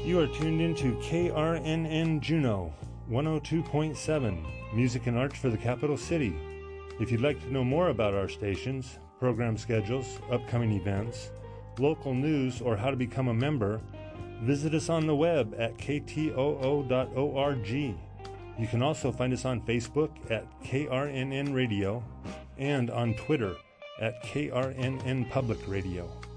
You are tuned into KRNN Juneau 102.7, music and arts for the capital city. If you'd like to know more about our stations, program schedules, upcoming events, local news, or how to become a member, visit us on the web at ktoo.org. You can also find us on Facebook at KRNN Radio and on Twitter at KRNN Public Radio.